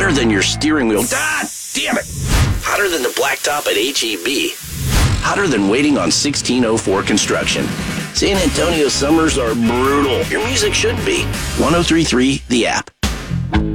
Hotter than your steering wheel. God damn it! Hotter than the blacktop at H-E-B. Hotter than waiting on 1604 construction. San Antonio summers are brutal. Your music should be. 103.3 The App.